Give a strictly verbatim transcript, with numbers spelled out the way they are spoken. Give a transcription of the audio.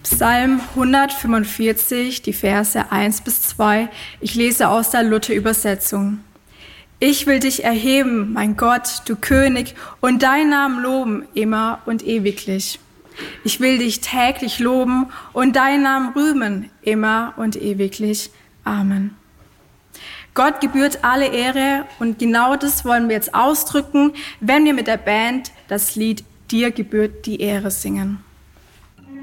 Psalm hundertfünfundvierzig, die Verse eins bis zwei. Ich lese aus der Luther-Übersetzung. Ich will dich erheben, mein Gott, du König, und deinen Namen loben, immer und ewiglich. Ich will dich täglich loben und deinen Namen rühmen, immer und ewiglich. Amen. Gott gebührt alle Ehre und genau das wollen wir jetzt ausdrücken, wenn wir mit der Band das Lied Dir gebührt die Ehre singen.